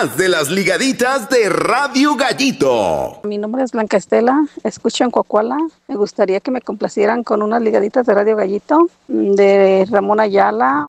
más de las ligaditas de Radio Gallito. Mi nombre es Blanca Estela, escucho en Coahuila. Me gustaría que me complacieran con unas ligaditas de Radio Gallito de Ramón Ayala.